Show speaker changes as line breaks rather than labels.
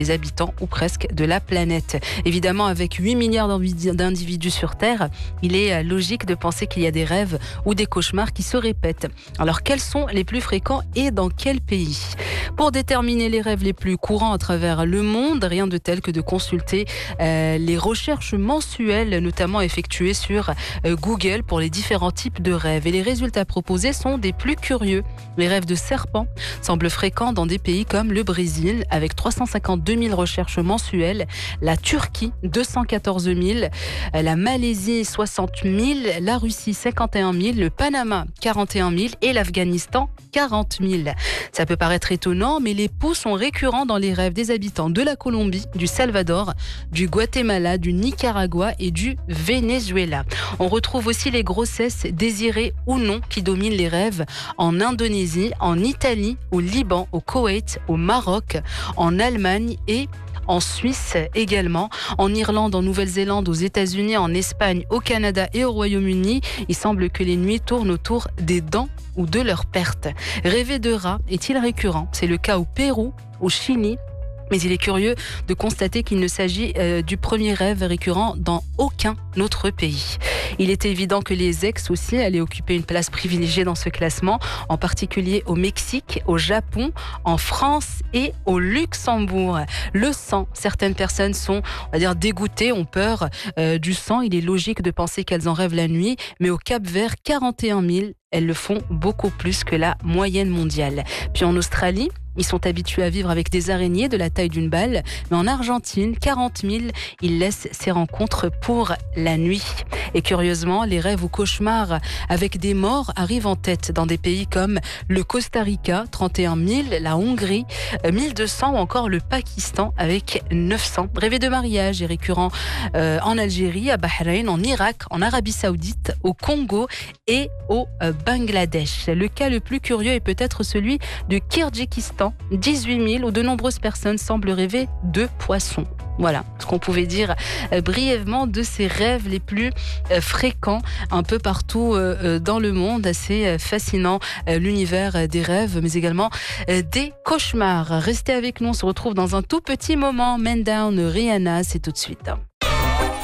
les habitants ou presque de la planète. Évidemment, avec 8 milliards d'individus sur Terre, il est logique de penser qu'il y a des rêves ou des cauchemars qui se répètent. Alors, quels sont les plus fréquents et dans quel pays ? Pour déterminer les rêves les plus courants à travers le monde, rien de tel que de consulter les recherches mensuelles, notamment effectuées sur Google pour les différents types de rêves. Et les résultats proposés sont des plus curieux. Les rêves de serpents semblent fréquents dans des pays comme le Brésil, avec 352 000 recherches mensuelles, la Turquie, 214 000, la Malaisie, 60 000, la Russie, 51 000, le Panama, 41 000 et l'Afghanistan, 40 000. Ça peut paraître étonnant, mais les poux sont récurrents dans les rêves des habitants de la Colombie, du Salvador, du Guatemala, du Nicaragua et du Venezuela. On retrouve aussi les grossesses désirées ou non qui dominent les rêves en Indonésie, en Italie, au Liban, au Koweït, au Maroc, en Allemagne et en Suisse également, en Irlande, en Nouvelle-Zélande, aux États-Unis, en Espagne, au Canada et au Royaume-Uni. Il semble que les nuits tournent autour des dents ou de leur perte. Rêver de rats est-il récurrent ? C'est le cas au Pérou, au Chili. Mais il est curieux de constater qu'il ne s'agit du premier rêve récurrent dans aucun autre pays. Il était évident que les ex aussi allaient occuper une place privilégiée dans ce classement, en particulier au Mexique, au Japon, en France et au Luxembourg. Le sang, certaines personnes sont, on va dire, dégoûtées, ont peur du sang. Il est logique de penser qu'elles en rêvent la nuit, mais au Cap-Vert, 41 000, elles le font beaucoup plus que la moyenne mondiale. Puis en Australie, ils sont habitués à vivre avec des araignées de la taille d'une balle. Mais en Argentine, 40 000, ils laissent ces rencontres pour la nuit. Et curieusement, les rêves ou cauchemars avec des morts arrivent en tête dans des pays comme le Costa Rica, 31 000, la Hongrie, 1200 ou encore le Pakistan avec 900. Rêver de mariage est récurrent en Algérie, à Bahreïn, en Irak, en Arabie Saoudite, au Congo et au Bangladesh. Le cas le plus curieux est peut-être celui du Kyrgyzstan, 18 000, où de nombreuses personnes semblent rêver de poissons. Voilà ce qu'on pouvait dire brièvement de ces rêves les plus fréquents un peu partout dans le monde. Assez fascinant l'univers des rêves, mais également des cauchemars. Restez avec nous, on se retrouve dans un tout petit moment. Man Down, Rihanna, c'est tout de suite.